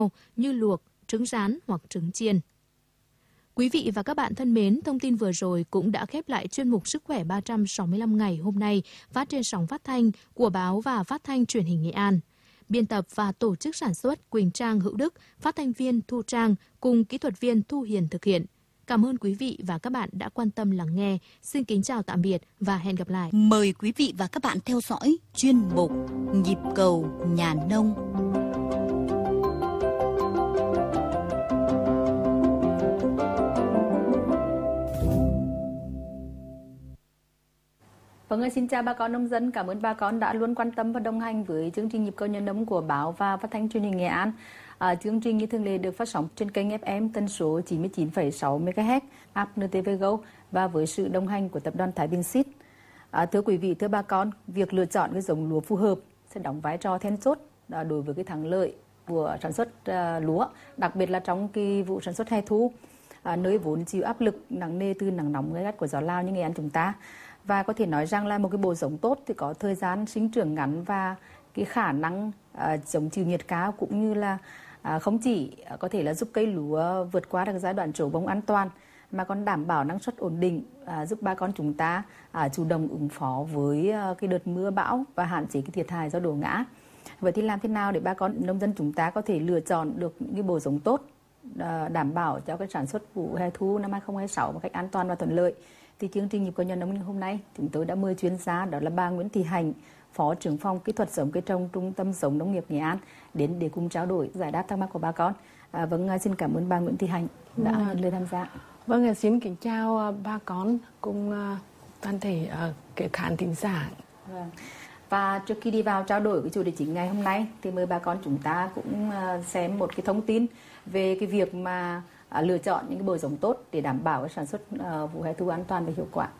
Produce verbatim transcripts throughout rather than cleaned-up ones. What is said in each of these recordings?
như luộc, trứng rán hoặc trứng chiên. Quý vị và các bạn thân mến, thông tin vừa rồi cũng đã khép lại chuyên mục Sức khỏe ba trăm sáu mươi lăm ngày hôm nay phát trên sóng phát thanh của Báo và Phát thanh Truyền hình Nghệ An. Biên tập và tổ chức sản xuất Quỳnh Trang Hữu Đức, phát thanh viên Thu Trang cùng kỹ thuật viên Thu Hiền thực hiện. Cảm ơn quý vị và các bạn đã quan tâm lắng nghe. Xin kính chào tạm biệt và hẹn gặp lại. Mời quý vị và các bạn theo dõi chuyên mục Nhịp cầu nhà nông. Vâng, xin chào bà con nông dân. Cảm ơn bà con đã luôn quan tâm và đồng hành với chương trình Nhịp cầu nhà nông của Báo và Phát thanh Truyền hình Nghệ An. À, chương trình như thường lệ được phát sóng trên kênh ép em tần số chín mươi chín phẩy sáu mê ga héc, app en tê vê Go và với sự đồng hành của tập đoàn Thái Bình Seed. À, thưa quý vị, thưa bà con, việc lựa chọn cái giống lúa phù hợp sẽ đóng vai trò then chốt à, đối với cái thắng lợi của sản xuất à, lúa, đặc biệt là trong cái vụ sản xuất hè thu, à, nơi vốn chịu áp lực nặng nề từ nắng nóng gay gắt của gió Lào như Nghệ An chúng ta. Và có thể nói rằng là một cái bộ giống tốt thì có thời gian sinh trưởng ngắn và cái khả năng à, chống chịu nhiệt cao, cũng như là à, không chỉ có thể là giúp cây lúa vượt qua được giai đoạn trổ bông an toàn, mà còn đảm bảo năng suất ổn định, à, giúp bà con chúng ta à, chủ động ứng phó với à, cái đợt mưa bão và hạn chế cái thiệt hại do đổ ngã. Vậy thì làm thế nào để bà con nông dân chúng ta có thể lựa chọn được những cái bộ giống tốt à, đảm bảo cho cái sản xuất vụ hè thu năm hai không hai sáu một cách an toàn và thuận lợi? Thì chương trình Nhịp cầu nhà nông hôm nay chúng tôi đã mời chuyên gia, đó là bà Nguyễn Thị Hạnh, Phó trưởng phòng kỹ thuật giống cây trồng Trung tâm giống nông nghiệp Nghệ An đến để cùng trao đổi giải đáp thắc mắc của bà con. À, vâng, xin cảm ơn bà Nguyễn Thị Hạnh đã nhận lời tham gia. Vâng, xin kính chào bà con cùng toàn thể uh, khán thính giả. Vâng. Và trước khi đi vào trao đổi cái chủ đề chính ngày hôm nay thì mời bà con chúng ta cũng uh, xem một cái thông tin về cái việc mà À, lựa chọn những cái bộ giống tốt để đảm bảo cái sản xuất uh, vụ hè thu an toàn và hiệu quả.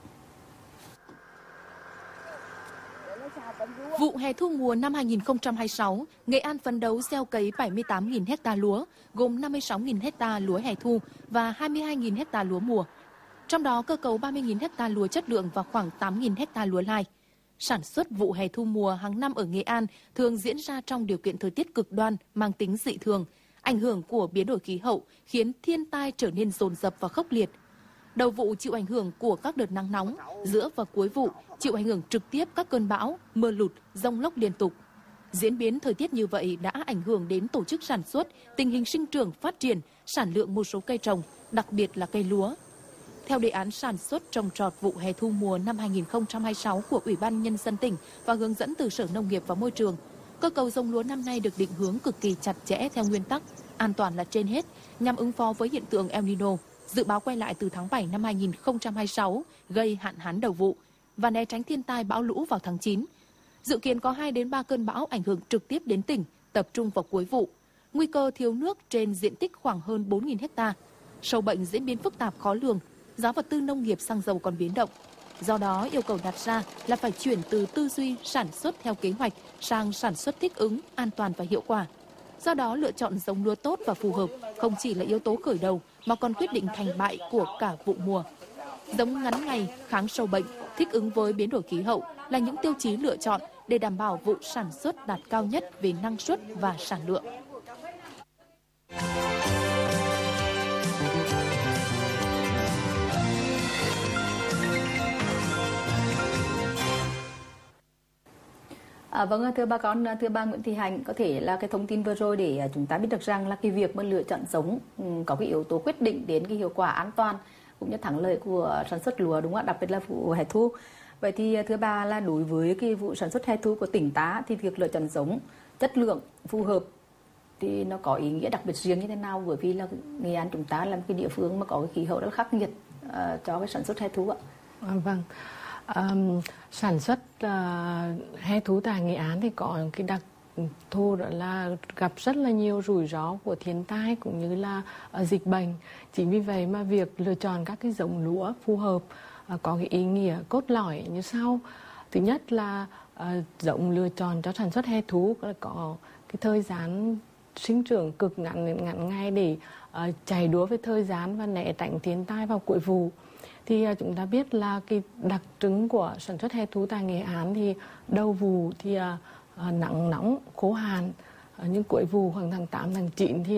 Vụ hè thu mùa năm hai không hai sáu, Nghệ An phấn đấu gieo cấy bảy mươi tám nghìn ha lúa, gồm năm mươi sáu nghìn ha lúa hè thu và hai mươi hai nghìn ha lúa mùa. Trong đó cơ cấu ba mươi nghìn ha lúa chất lượng và khoảng tám nghìn ha lúa lai. Sản xuất vụ hè thu mùa hàng năm ở Nghệ An thường diễn ra trong điều kiện thời tiết cực đoan mang tính dị thường. Ảnh hưởng của biến đổi khí hậu khiến thiên tai trở nên dồn dập và khốc liệt. Đầu vụ chịu ảnh hưởng của các đợt nắng nóng, giữa và cuối vụ chịu ảnh hưởng trực tiếp các cơn bão, mưa lụt, dông lốc liên tục. Diễn biến thời tiết như vậy đã ảnh hưởng đến tổ chức sản xuất, tình hình sinh trưởng, phát triển, sản lượng một số cây trồng, đặc biệt là cây lúa. Theo đề án sản xuất trồng trọt vụ hè thu mùa năm hai không hai sáu của Ủy ban Nhân dân tỉnh và hướng dẫn từ Sở Nông nghiệp và Môi trường, cơ cấu giống lúa năm nay được định hướng cực kỳ chặt chẽ theo nguyên tắc an toàn là trên hết, nhằm ứng phó với hiện tượng El Nino, dự báo quay lại từ tháng bảy năm hai không hai sáu, gây hạn hán đầu vụ và né tránh thiên tai bão lũ vào tháng chín. Dự kiến có hai đến ba cơn bão ảnh hưởng trực tiếp đến tỉnh, tập trung vào cuối vụ. Nguy cơ thiếu nước trên diện tích khoảng hơn bốn nghìn ha. Sâu bệnh diễn biến phức tạp khó lường, giá vật tư nông nghiệp xăng dầu còn biến động. Do đó, yêu cầu đặt ra là phải chuyển từ tư duy sản xuất theo kế hoạch sang sản xuất thích ứng, an toàn và hiệu quả. Do đó, lựa chọn giống lúa tốt và phù hợp không chỉ là yếu tố khởi đầu mà còn quyết định thành bại của cả vụ mùa. Giống ngắn ngày, kháng sâu bệnh, thích ứng với biến đổi khí hậu là những tiêu chí lựa chọn để đảm bảo vụ sản xuất đạt cao nhất về năng suất và sản lượng. À, vâng, thưa bà con, thưa bà Nguyễn Thị Hạnh, có thể là cái thông tin vừa rồi để chúng ta biết được rằng là cái việc mà lựa chọn giống có cái yếu tố quyết định đến cái hiệu quả an toàn cũng như thắng lợi của sản xuất lúa, đúng không ạ? Đặc biệt là vụ hè thu. Vậy thì thưa bà, là đối với cái vụ sản xuất hè thu của tỉnh ta thì việc lựa chọn giống chất lượng phù hợp thì nó có ý nghĩa đặc biệt riêng như thế nào, bởi vì là Nghệ An chúng ta là một cái địa phương mà có cái khí hậu rất khắc nghiệt uh, cho cái sản xuất hè thu ạ? À, vâng. Um, sản xuất uh, hè thu tại Nghệ An thì có cái đặc thù đó là gặp rất là nhiều rủi ro của thiên tai cũng như là uh, dịch bệnh. Chính vì vậy mà việc lựa chọn các cái giống lúa phù hợp uh, có cái ý nghĩa cốt lõi như sau. Thứ nhất là uh, giống lựa chọn cho sản xuất hè thu là có cái thời gian sinh trưởng cực ngắn ngắn ngày để uh, chạy đua với thời gian và né tránh thiên tai vào cuối vụ. Thì uh, chúng ta biết là cái đặc trưng của sản xuất hè thu tại Nghệ An thì đầu vụ thì uh, uh, nắng nóng khô hạn, uh, nhưng cuối vụ khoảng tháng tám tháng chín thì